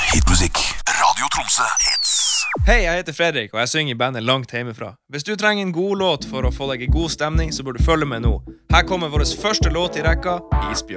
Hitmusikk. Radio Tromsø Hits. Hei, jeg heter Fredrik, og jeg synger i bandet Langt Hjemmefra. Hvis du trenger en god låt for å få deg i god stemning, så bør du følge med nå. Her kommer vår første låt i rekka, Isbjørn.